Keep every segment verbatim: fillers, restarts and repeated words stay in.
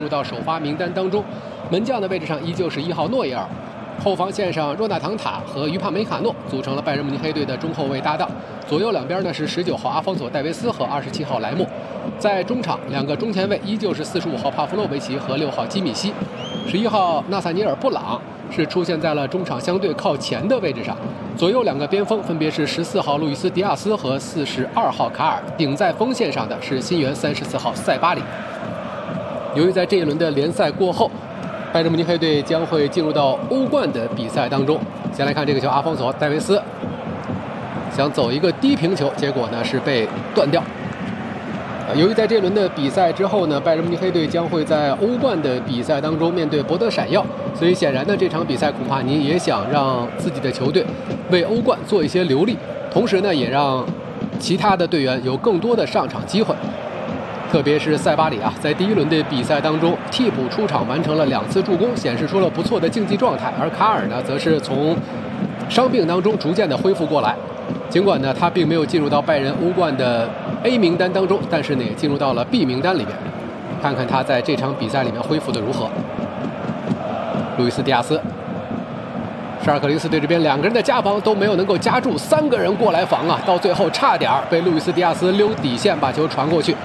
入到首发名单当中。门将的位置上依旧是一号诺伊尔，后防线上若纳唐塔和于帕梅卡诺组成了拜仁慕尼黑队的中后卫搭档，左右两边呢是十九号阿方索戴维斯和二十七号莱莫。在中场，两个中前卫依旧是四十五号帕夫洛维奇和六号基米希，十一号纳萨尼尔布朗是出现在了中场相对靠前的位置上，左右两个边锋分别是十四号路易斯迪亚斯和四十二号卡尔，顶在锋线上的是新援三十四号塞巴里。由于在这一轮的联赛过后，拜仁慕尼黑队将会进入到欧冠的比赛当中。先来看这个球，阿方索戴维斯想走一个低平球，结果呢是被断掉。由于在这轮的比赛之后呢，拜仁慕尼黑队将会在欧冠的比赛当中面对博德闪耀，所以显然呢，这场比赛孔帕尼也想让自己的球队为欧冠做一些留力，同时呢，也让其他的队员有更多的上场机会。特别是塞巴里啊，在第一轮的比赛当中替补出场，完成了两次助攻，显示出了不错的竞技状态。而卡尔呢，则是从伤病当中逐渐的恢复过来。尽管呢，他并没有进入到拜仁欧冠的 A 名单当中，但是呢，也进入到了 B 名单里面。看看他在这场比赛里面恢复的如何。路易斯迪亚斯，沙尔克零四队这边两个人的夹防都没有能够夹住，三个人过来防啊，到最后差点被路易斯迪亚斯溜底线把球传过去。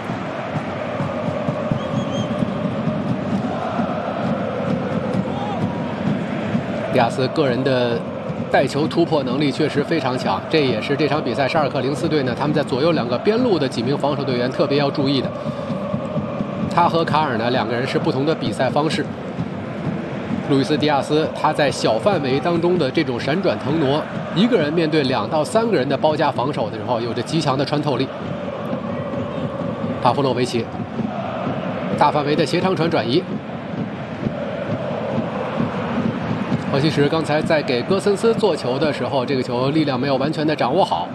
迪亚斯个人的带球突破能力确实非常强，这也是这场比赛沙尔克零四队呢他们在左右两个边路的几名防守队员特别要注意的。他和卡尔呢两个人是不同的比赛方式。路易斯迪亚斯他在小范围当中的这种闪转腾挪，一个人面对两到三个人的包夹防守的时候，有着极强的穿透力。帕夫洛维奇大范围的斜长传转移。何其实刚才在给戈森斯做球的时候，这个球力量没有完全的掌握好。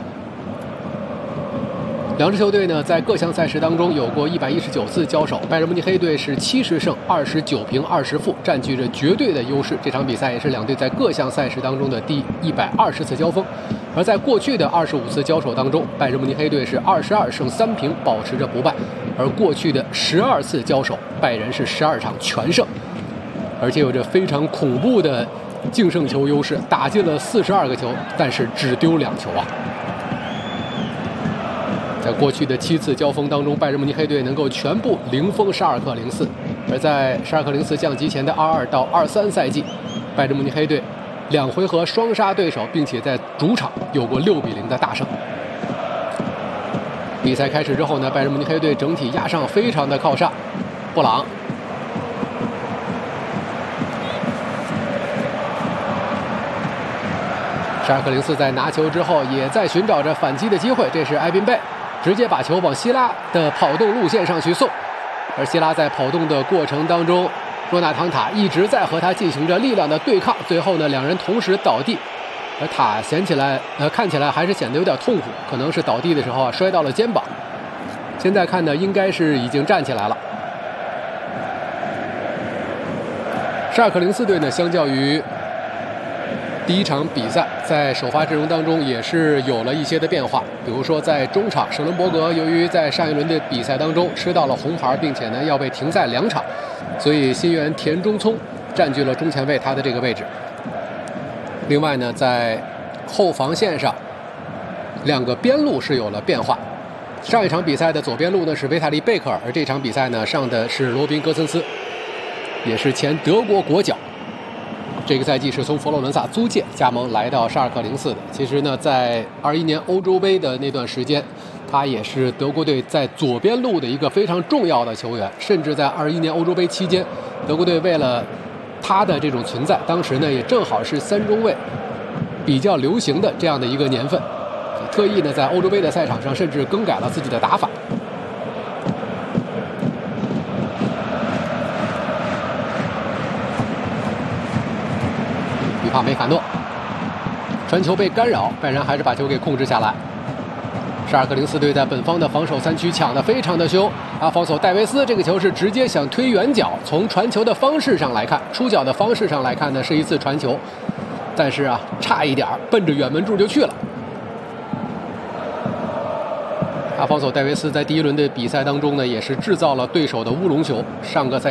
两支球队呢，在各项赛事当中有过一百一十九次交手，拜仁慕尼黑队是七十胜二十九平二十负，占据着绝对的优势。这场比赛也是两队在各项赛事当中的第一百二十次交锋。而在过去的二十五次交手当中，拜仁慕尼黑队是二十二胜三平，保持着不败。而过去的十二次交手，拜仁是十二场全胜，而且有着非常恐怖的净胜球优势，打进了四十二个球，但是只丢两球啊！在过去的七次交锋当中，拜仁慕尼黑队能够全部零封沙尔克零四，而在沙尔克零四降级前的二二到二三赛季，拜仁慕尼黑队两回合双杀对手，并且在主场有过六比零的大胜。比赛开始之后呢，拜仁慕尼黑队整体压上非常的靠上，布朗。沙尔克零四在拿球之后，也在寻找着反击的机会。这是埃宾贝直接把球往希拉的跑动路线上去送，而希拉在跑动的过程当中，若纳唐塔一直在和他进行着力量的对抗。最后呢，两人同时倒地，而塔显起来呃看起来还是显得有点痛苦，可能是倒地的时候啊摔到了肩膀。现在看呢，应该是已经站起来了。沙尔克零四队呢，相较于第一场比赛，在首发阵容当中也是有了一些的变化，比如说在中场，舍伦伯格由于在上一轮的比赛当中吃到了红牌，并且呢要被停赛两场，所以新援田中聪占据了中前卫他的这个位置。另外呢，在后防线上，两个边路是有了变化。上一场比赛的左边路呢是维塔利贝克尔，而这场比赛呢上的是罗宾戈森斯，也是前德国国脚。这个赛季是从佛罗伦萨租借加盟来到沙尔克零四的。其实呢，在二一年欧洲杯的那段时间，他也是德国队在左边路的一个非常重要的球员。甚至在二一年欧洲杯期间，德国队为了他的这种存在，当时呢也正好是三中卫比较流行的这样的一个年份，特意呢在欧洲杯的赛场上甚至更改了自己的打法。帕梅卡诺传球被干扰，拜仁还是把球给控制下来。沙尔克零四队在本方的防守三区抢得非常的凶，阿方索戴维斯这个球是直接想推远角。从传球的方式上来看，出脚的方式上来看呢，是一次传球，但是啊，差一点奔着远门柱就去了。阿方索戴维斯在第一轮的比赛当中呢，也是制造了对手的乌龙球。上个赛